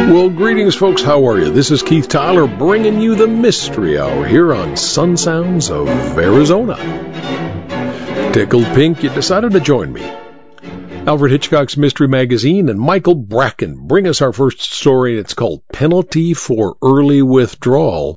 Well, greetings, folks. How are you? This is Keith Tyler bringing you the Mystery Hour here on Sun Sounds of Arizona. Tickled pink, you decided to join me. Alfred Hitchcock's Mystery Magazine and Michael Bracken bring us our first story. It's called Penalty for Early Withdrawal.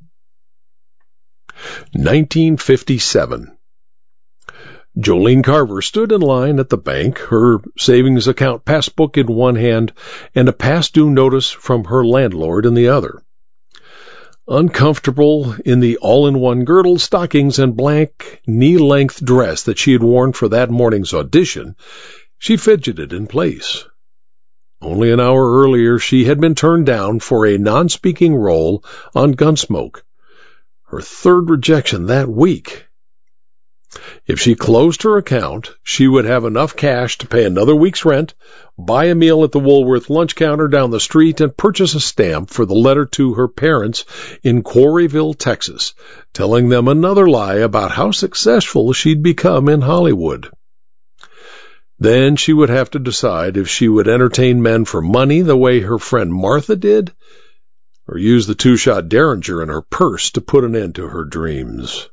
1957. Jolene Carver stood in line at the bank, her savings account passbook in one hand and a past due notice from her landlord in the other. Uncomfortable in the all-in-one girdle, stockings, and blank knee-length dress that she had worn for that morning's audition, she fidgeted in place. Only an hour earlier, she had been turned down for a non-speaking role on Gunsmoke, her third rejection that week. If she closed her account, she would have enough cash to pay another week's rent, buy a meal at the Woolworth lunch counter down the street, and purchase a stamp for the letter to her parents in Quarryville, Texas, telling them another lie about how successful she'd become in Hollywood. Then she would have to decide if she would entertain men for money the way her friend Martha did, or use the two-shot Derringer in her purse to put an end to her dreams.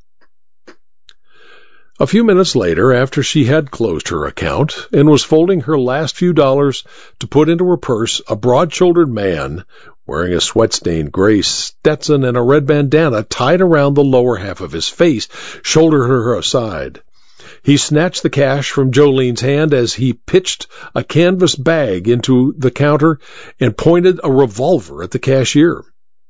A few minutes later, after she had closed her account and was folding her last few dollars to put into her purse, a broad-shouldered man, wearing a sweat-stained gray Stetson and a red bandana tied around the lower half of his face, shouldered her aside. He snatched the cash from Jolene's hand as he pitched a canvas bag into the counter and pointed a revolver at the cashier.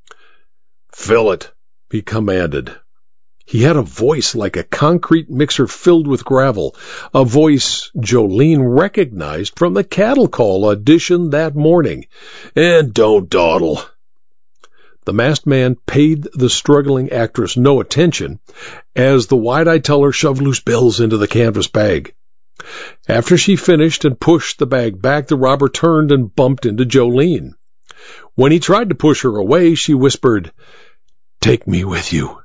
"Fill it," he commanded. He had a voice like a concrete mixer filled with gravel, a voice Jolene recognized from the Cattle Call audition that morning. "And don't dawdle." The masked man paid the struggling actress no attention as the wide-eyed teller shoved loose bills into the canvas bag. After she finished and pushed the bag back, the robber turned and bumped into Jolene. When he tried to push her away, she whispered, "Take me with you."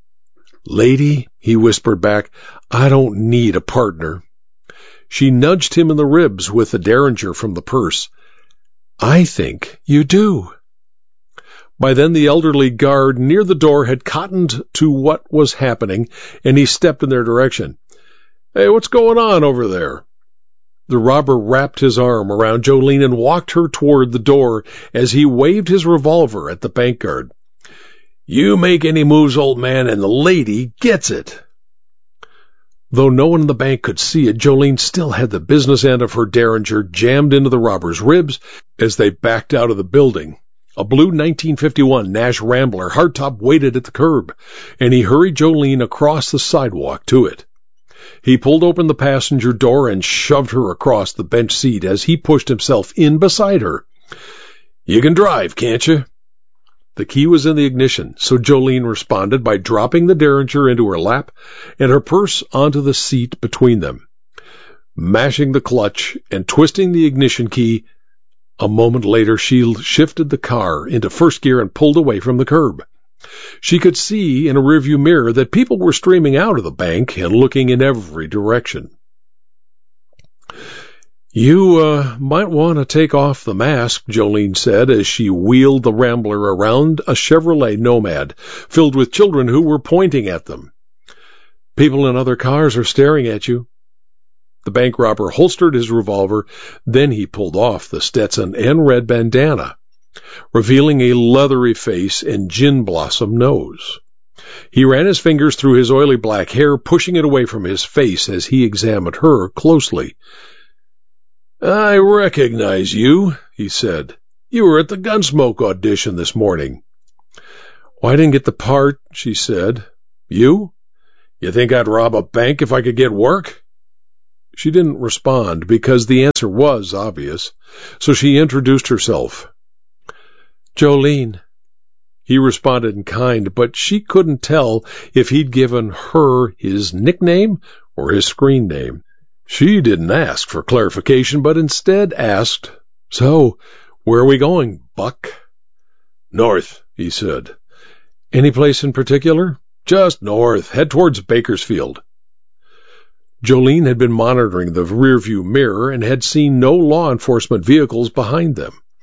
"Lady," he whispered back, "I don't need a partner." She nudged him in the ribs with the Derringer from the purse. "I think you do." By then the elderly guard near the door had cottoned to what was happening, and he stepped in their direction. "Hey, what's going on over there?" The robber wrapped his arm around Jolene and walked her toward the door as he waved his revolver at the bank guard. "You make any moves, old man, and the lady gets it." Though no one in the bank could see it, Jolene still had the business end of her Derringer jammed into the robber's ribs as they backed out of the building. A blue 1951 Nash Rambler hardtop waited at the curb, and he hurried Jolene across the sidewalk to it. He pulled open the passenger door and shoved her across the bench seat as he pushed himself in beside her. "You can drive, can't you?" The key was in the ignition, so Jolene responded by dropping the Derringer into her lap and her purse onto the seat between them. Mashing the clutch and twisting the ignition key, a moment later she shifted the car into first gear and pulled away from the curb. She could see in a rearview mirror that people were streaming out of the bank and looking in every direction. "You might want to take off the mask," Jolene said as she wheeled the Rambler around a Chevrolet Nomad filled with children who were pointing at them. "People in other cars are staring at you." The bank robber holstered his revolver, then he pulled off the Stetson and red bandana, revealing a leathery face and gin blossom nose. He ran his fingers through his oily black hair, pushing it away from his face as he examined her closely. "I recognize you," he said. "You were at the Gunsmoke audition this morning." "Well, I didn't get the part," she said. "You? You think I'd rob a bank if I could get work?" She didn't respond because the answer was obvious, so she introduced herself. "Jolene." He responded in kind, but she couldn't tell if he'd given her his nickname or his screen name. She didn't ask for clarification, but instead asked, "So, where are we going, Buck?" "North," he said. "Any place in particular?" "Just north. Head towards Bakersfield." Jolene had been monitoring the rearview mirror and had seen no law enforcement vehicles behind them.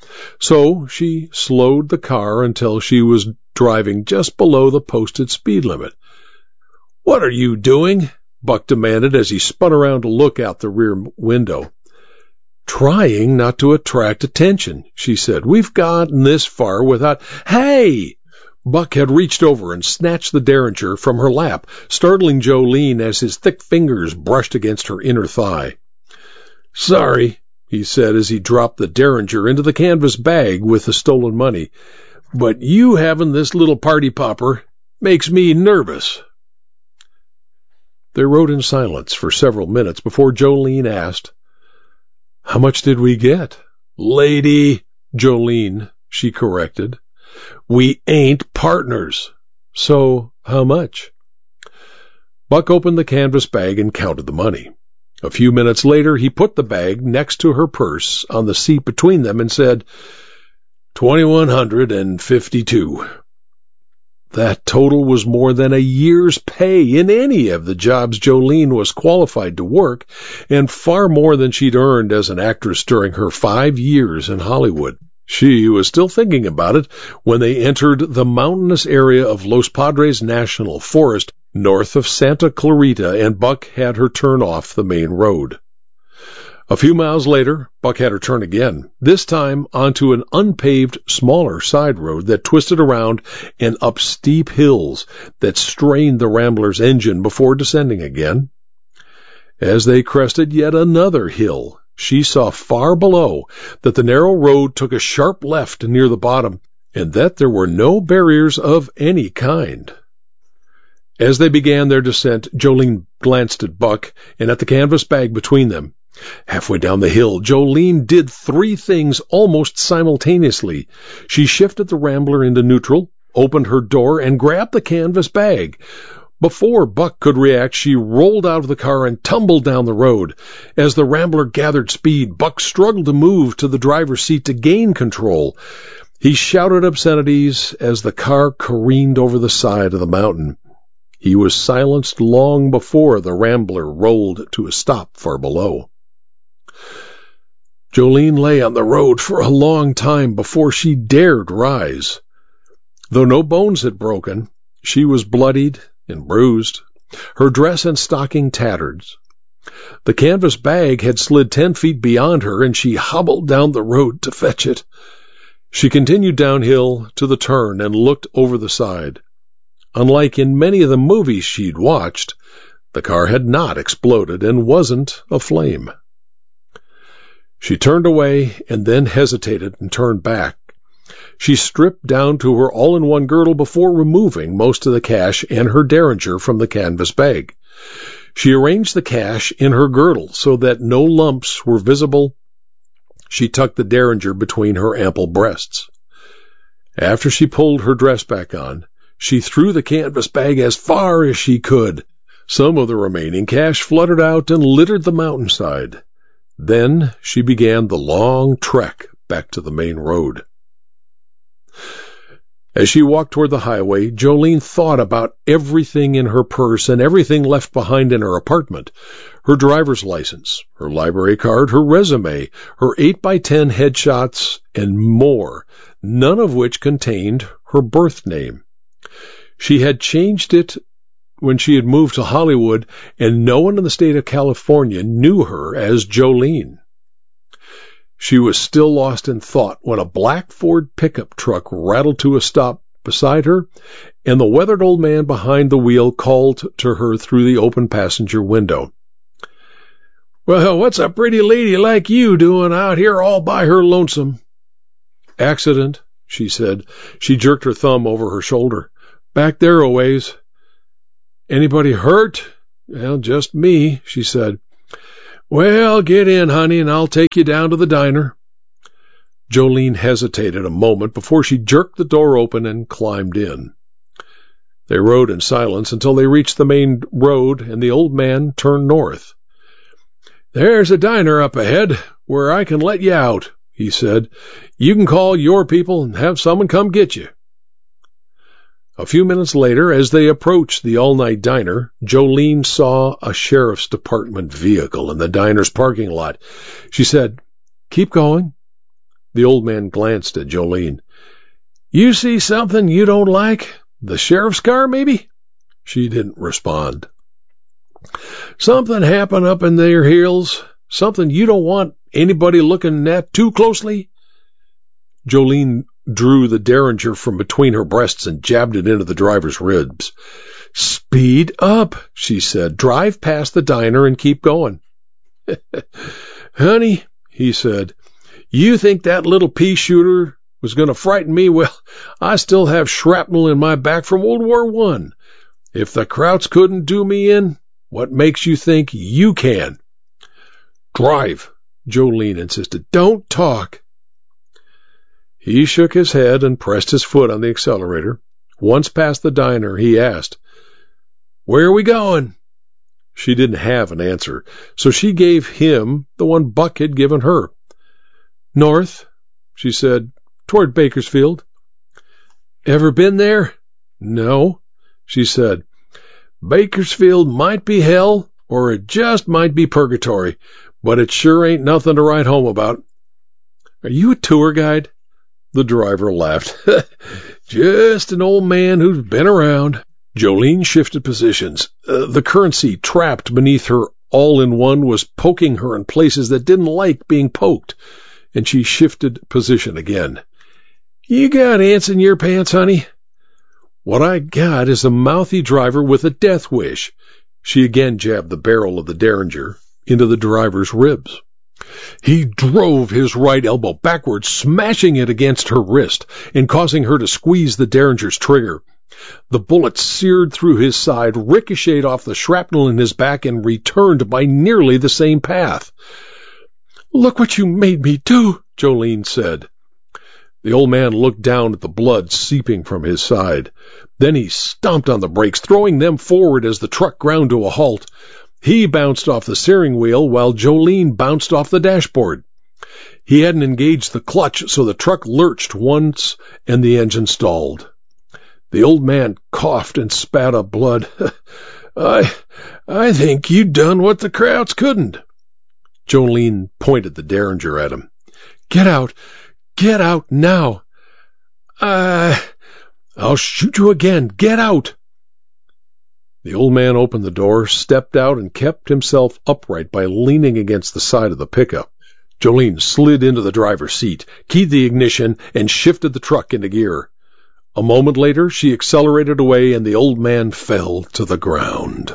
So she slowed the car until she was driving just below the posted speed limit. "What are you doing?" Buck demanded as he spun around to look out the rear window. "Trying not to attract attention," she said. "We've gotten this far without—" "Hey!" Buck had reached over and snatched the Derringer from her lap, startling Jolene as his thick fingers brushed against her inner thigh. "Sorry," he said as he dropped the Derringer into the canvas bag with the stolen money, "but you having this little party popper makes me nervous." They rode in silence for several minutes before Jolene asked, "How much did we get?" "Lady, Jolene," she corrected. "We ain't partners." "So, how much?" Buck opened the canvas bag and counted the money. A few minutes later, he put the bag next to her purse on the seat between them and said, $2,152. That total was more than a year's pay in any of the jobs Jolene was qualified to work, and far more than she'd earned as an actress during her 5 years in Hollywood. She was still thinking about it when they entered the mountainous area of Los Padres National Forest north of Santa Clarita, and Buck had her turn off the main road. A few miles later, Buck had her turn again, this time onto an unpaved, smaller side road that twisted around and up steep hills that strained the Rambler's engine before descending again. As they crested yet another hill, she saw far below that the narrow road took a sharp left near the bottom, and that there were no barriers of any kind. As they began their descent, Jolene glanced at Buck and at the canvas bag between them. Halfway down the hill, Jolene did 3 things almost simultaneously. She shifted the Rambler into neutral, opened her door, and grabbed the canvas bag. Before Buck could react, she rolled out of the car and tumbled down the road. As the Rambler gathered speed, Buck struggled to move to the driver's seat to gain control. He shouted obscenities as the car careened over the side of the mountain. He was silenced long before the Rambler rolled to a stop far below. Jolene lay on the road for a long time before she dared rise. Though no bones had broken, she was bloodied and bruised, her dress and stocking tattered. The canvas bag had slid 10 feet beyond her, and she hobbled down the road to fetch it. She continued downhill to the turn and looked over the side. Unlike in many of the movies she'd watched, the car had not exploded and wasn't aflame. She turned away and then hesitated and turned back. She stripped down to her all-in-one girdle before removing most of the cash and her Derringer from the canvas bag. She arranged the cash in her girdle so that no lumps were visible. She tucked the Derringer between her ample breasts. After she pulled her dress back on, she threw the canvas bag as far as she could. Some of the remaining cash fluttered out and littered the mountainside. Then she began the long trek back to the main road. As she walked toward the highway, Jolene thought about everything in her purse and everything left behind in her apartment. Her driver's license, her library card, her resume, her 8x10 headshots, and more, none of which contained her birth name. She had changed it when she had moved to Hollywood, and no one in the state of California knew her as Jolene. She was still lost in thought when a black Ford pickup truck rattled to a stop beside her, and the weathered old man behind the wheel called to her through the open passenger window. "Well, what's a pretty lady like you doing out here all by her lonesome?" "Accident," she said. She jerked her thumb over her shoulder. "Back there a ways." "Anybody hurt?" "Well, just me," she said. "Well, get in, honey, and I'll take you down to the diner." Jolene hesitated a moment before she jerked the door open and climbed in. They rode in silence until they reached the main road, and the old man turned north. "There's a diner up ahead where I can let you out," he said. "You can call your people and have someone come get you." A few minutes later, as they approached the all-night diner, Jolene saw a sheriff's department vehicle in the diner's parking lot. She said, "Keep going." The old man glanced at Jolene. You see something you don't like? The sheriff's car, maybe? She didn't respond. Something happened up in their hills? Something you don't want anybody looking at too closely? Jolene drew the Derringer from between her breasts and jabbed it into the driver's ribs. Speed up, she said. Drive past the diner and keep going. Honey, he said, you think that little pea shooter was going to frighten me? Well, I still have shrapnel in my back from World War I. If the Krauts couldn't do me in, what makes you think you can? Drive, Jolene insisted. Don't talk. He shook his head and pressed his foot on the accelerator. Once past the diner, he asked, Where are we going? She didn't have an answer, so she gave him the one Buck had given her. North, she said, toward Bakersfield. Ever been there? No, she said. Bakersfield might be hell, or it just might be purgatory, but it sure ain't nothing to write home about. Are you a tour guide? The driver laughed. Just an old man who's been around. Jolene shifted positions. The currency trapped beneath her all-in-one was poking her in places that didn't like being poked, and she shifted position again. You got ants in your pants, honey? What I got is a mouthy driver with a death wish. She again jabbed the barrel of the Derringer into the driver's ribs. He drove his right elbow backwards, smashing it against her wrist and causing her to squeeze the Derringer's trigger. The bullet seared through his side, ricocheted off the shrapnel in his back, and returned by nearly the same path. Look what you made me do, Jolene said. The old man looked down at the blood seeping from his side. Then he stomped on the brakes, throwing them forward as the truck ground to a halt. He bounced off the steering wheel while Jolene bounced off the dashboard. He hadn't engaged the clutch, so the truck lurched once and the engine stalled. The old man coughed and spat up blood. I think you done what the Krauts couldn't. Jolene pointed the Derringer at him. Get out! Get out now! I'll shoot you again! Get out! The old man opened the door, stepped out, and kept himself upright by leaning against the side of the pickup. Jolene slid into the driver's seat, keyed the ignition, and shifted the truck into gear. A moment later, she accelerated away, and the old man fell to the ground.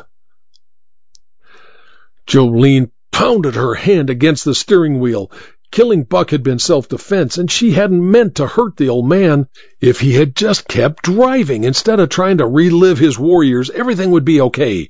Jolene pounded her hand against the steering wheel. Killing Buck had been self-defense, and she hadn't meant to hurt the old man. If he had just kept driving instead of trying to relive his warriors, everything would be okay.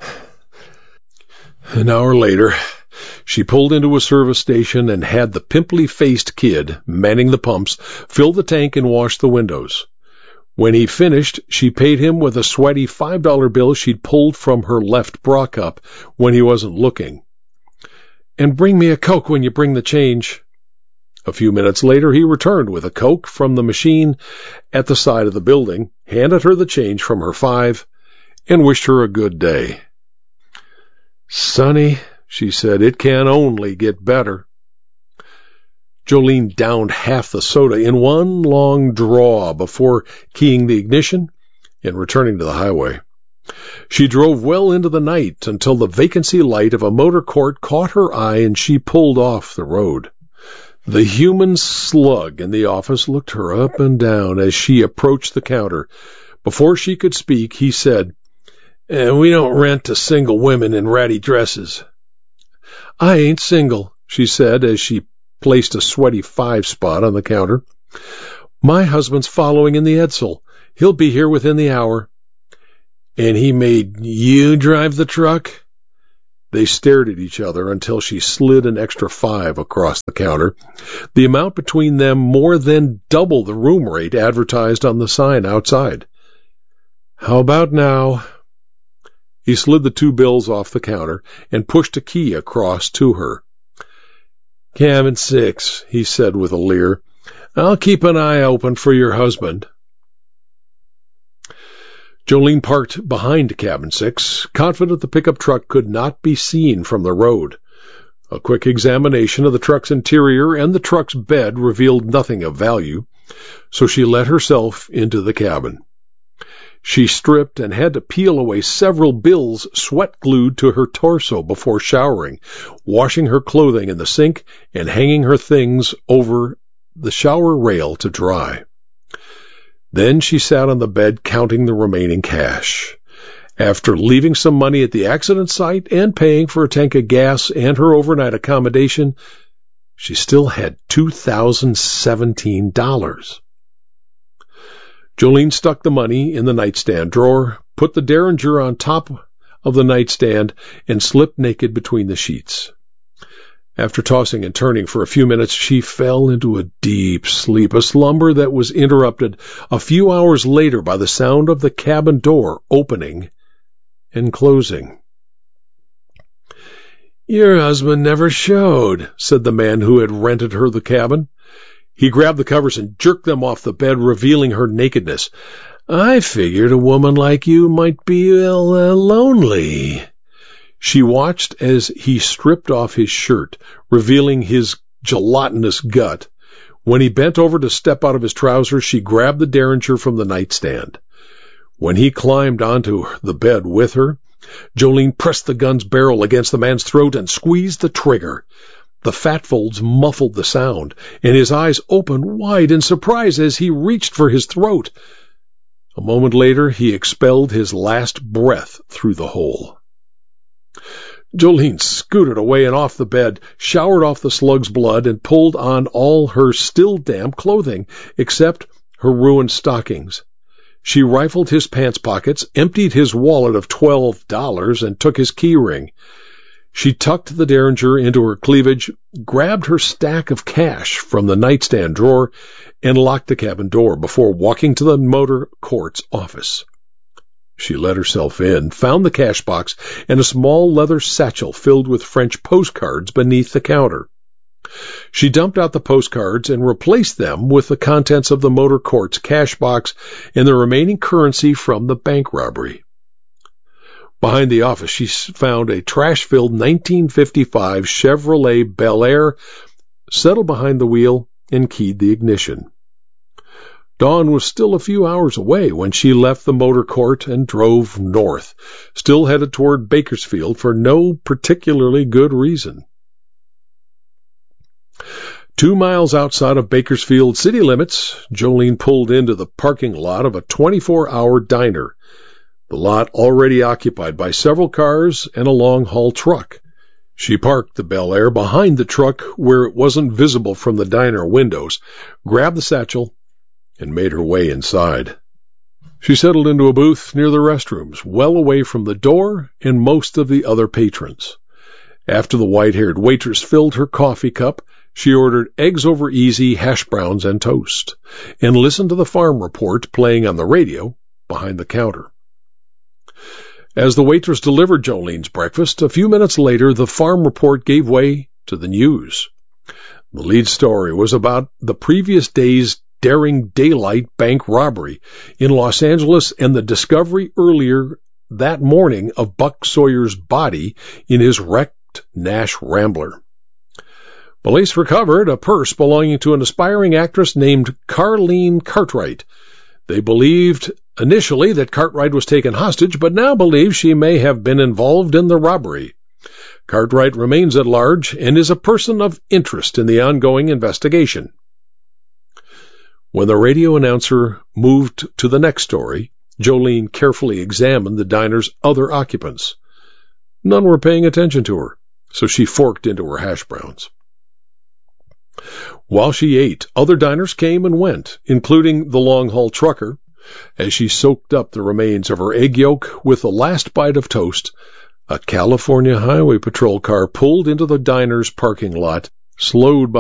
An hour later, she pulled into a service station and had the pimply-faced kid, manning the pumps, fill the tank and wash the windows. When he finished, she paid him with a sweaty $5 bill she'd pulled from her left bra cup when he wasn't looking. And bring me a Coke when you bring the change. A few minutes later, he returned with a Coke from the machine at the side of the building, handed her the change from her $5, and wished her a good day. Sonny, she said, it can only get better. Jolene downed half the soda in one long draw before keying the ignition and returning to the highway. She drove well into the night until the vacancy light of a motor court caught her eye and she pulled off the road. The human slug in the office looked her up and down as she approached the counter. Before she could speak, he said, We don't rent to single women in ratty dresses. I ain't single, she said as she placed a sweaty 5 spot on the counter. My husband's following in the Edsel. He'll be here within the hour. And he made you drive the truck? They stared at each other until she slid an extra 5 across the counter, the amount between them more than double the room rate advertised on the sign outside. How about now? He slid the 2 bills off the counter and pushed a key across to her. Cabin 6, he said with a leer. I'll keep an eye open for your husband. Jolene parked behind cabin 6, confident the pickup truck could not be seen from the road. A quick examination of the truck's interior and the truck's bed revealed nothing of value, so she let herself into the cabin. She stripped and had to peel away several bills sweat-glued to her torso before showering, washing her clothing in the sink and hanging her things over the shower rail to dry. Then she sat on the bed counting the remaining cash. After leaving some money at the accident site and paying for a tank of gas and her overnight accommodation, she still had $2,017. Jolene stuck the money in the nightstand drawer, put the Derringer on top of the nightstand, and slipped naked between the sheets. After tossing and turning for a few minutes, she fell into a deep sleep, a slumber that was interrupted a few hours later by the sound of the cabin door opening and closing. "Your husband never showed," said the man who had rented her the cabin. He grabbed the covers and jerked them off the bed, revealing her nakedness. "I figured a woman like you might be lonely." She watched as he stripped off his shirt, revealing his gelatinous gut. When he bent over to step out of his trousers, she grabbed the Derringer from the nightstand. When he climbed onto the bed with her, Jolene pressed the gun's barrel against the man's throat and squeezed the trigger. The fat folds muffled the sound, and his eyes opened wide in surprise as he reached for his throat. A moment later, he expelled his last breath through the hole. Jolene scooted away and off the bed, showered off the slug's blood, and pulled on all her still damp clothing, except her ruined stockings. She rifled his pants pockets, emptied his wallet of $12, and took his key ring. She tucked the Derringer into her cleavage, grabbed her stack of cash from the nightstand drawer, and locked the cabin door before walking to the motor court's office. She let herself in, found the cash box and a small leather satchel filled with French postcards beneath the counter. She dumped out the postcards and replaced them with the contents of the motor court's cash box and the remaining currency from the bank robbery. Behind the office, she found a trash-filled 1955 Chevrolet Bel Air, settled behind the wheel, and keyed the ignition. Dawn was still a few hours away when she left the motor court and drove north, still headed toward Bakersfield for no particularly good reason. 2 miles outside of Bakersfield city limits, Jolene pulled into the parking lot of a 24-hour diner, the lot already occupied by several cars and a long-haul truck. She parked the Bel Air behind the truck where it wasn't visible from the diner windows, grabbed the satchel, and made her way inside. She settled into a booth near the restrooms, well away from the door and most of the other patrons. After the white-haired waitress filled her coffee cup, she ordered eggs over easy, hash browns, and toast, and listened to the farm report playing on the radio behind the counter. As the waitress delivered Jolene's breakfast, a few minutes later the farm report gave way to the news. The lead story was about the previous day's daring daylight bank robbery in Los Angeles and the discovery earlier that morning of Buck Sawyer's body in his wrecked Nash Rambler. Police recovered a purse belonging to an aspiring actress named Carlene Cartwright. They believed initially that Cartwright was taken hostage, but now believe she may have been involved in the robbery. Cartwright remains at large and is a person of interest in the ongoing investigation. When the radio announcer moved to the next story, Jolene carefully examined the diner's other occupants. None were paying attention to her, so she forked into her hash browns. While she ate, other diners came and went, including the long-haul trucker. As she soaked up the remains of her egg yolk with the last bite of toast, a California Highway Patrol car pulled into the diner's parking lot, slowed